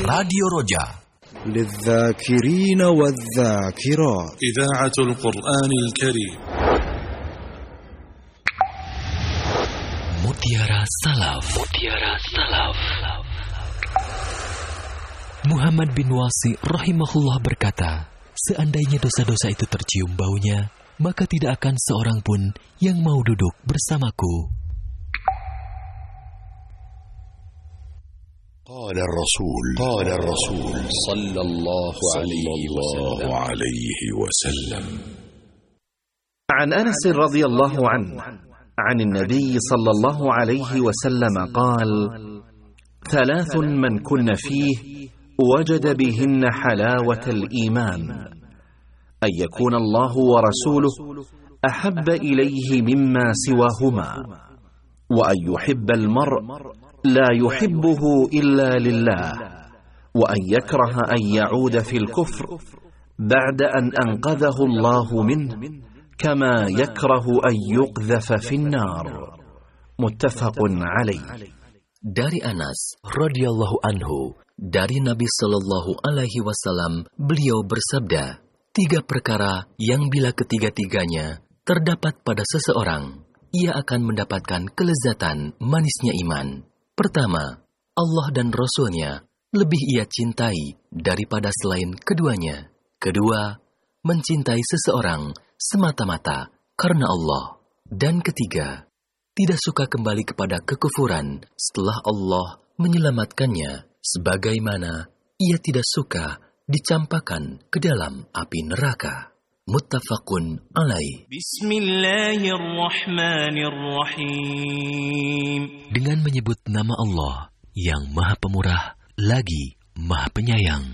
Radio Roja للذاكرين والذاكرات إذاعة القرآن الكريم. Mutiara Salaf. Mutiara Salaf. Muhammad bin Wasi rahimahullah berkata, seandainya dosa-dosa itu tercium baunya, maka tidak akan seorang pun yang mau duduk bersamaku. قال الرسول صلى الله عليه وسلم عن أنس رضي الله عنه عن النبي صلى الله عليه وسلم قال: ثلاث من كن فيه وجد بهن حلاوة الإيمان: أن يكون الله ورسوله أحب إليه مما سواهما، وأن يحب المرء لا يحبه إلا لله، وأن يكره أن يعود في الكفر بعد أن أنقذه الله منه كما يكره أن يقذف في النار. متفق عليه. Dari Anas radhiyallahu anhu, dari Nabi sallallahu alaihi wasallam, beliau bersabda, 3 perkara yang bila ketiga-tiganya terdapat pada seseorang, ia akan mendapatkan kelezatan manisnya iman. Pertama, Allah dan Rasul-Nya lebih ia cintai daripada selain keduanya. Kedua, mencintai seseorang semata-mata karena Allah. Dan ketiga, tidak suka kembali kepada kekufuran setelah Allah menyelamatkannya, sebagaimana ia tidak suka dicampakkan ke dalam api neraka. Muttafaqun alaih. Bismillahirrahmanirrahim. Dengan menyebut nama Allah yang Maha Pemurah lagi Maha Penyayang.